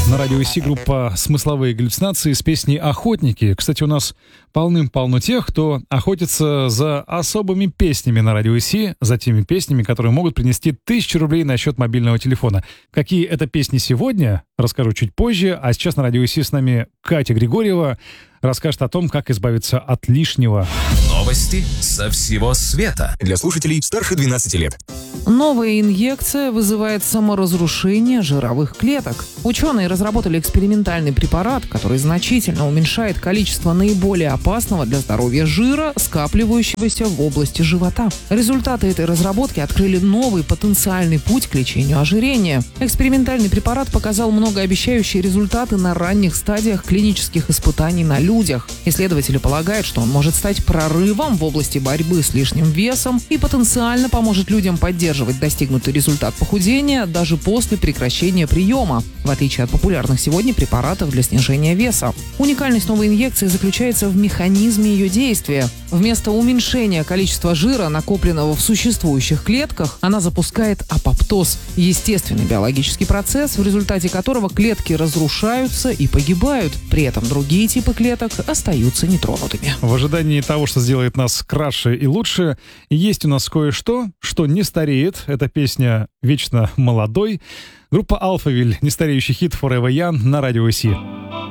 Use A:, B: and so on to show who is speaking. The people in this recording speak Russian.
A: На радио Си группа «Смысловые галлюцинации» с песней «Охотники». Кстати, у нас полным-полно тех, кто охотится за особыми песнями на радио Си, за теми песнями, которые могут принести 1000 рублей на счет мобильного телефона. Какие это песни сегодня, расскажу чуть позже. А сейчас на радио Си с нами Катя Григорьева расскажет о том, как избавиться от лишнего.
B: Новости со всего света. Для слушателей старше 12 лет.
C: Новая инъекция вызывает саморазрушение жировых клеток. Ученые разработали экспериментальный препарат, который значительно уменьшает количество наиболее опасного для здоровья жира, скапливающегося в области живота. Результаты этой разработки открыли новый потенциальный путь к лечению ожирения. Экспериментальный препарат показал многообещающие результаты на ранних стадиях клинических испытаний на людях. Исследователи полагают, что он может стать прорывом в области борьбы с лишним весом и потенциально поможет людям поддерживать достигнутый результат похудения даже после прекращения приема, в отличие от популярных сегодня препаратов для снижения веса. Уникальность новой инъекции заключается в механизме ее действия. Вместо уменьшения количества жира, накопленного в существующих клетках, она запускает апоптоз – естественный биологический процесс, в результате которого клетки разрушаются и погибают. При этом другие типы клеток остаются нетронутыми.
A: В ожидании того, что сделает нас краше и лучше, есть у нас кое-что, что не стареет. Это песня «Вечно молодой». Группа «Алфавиль», нестареющий хит «Forever Young» на радио Си.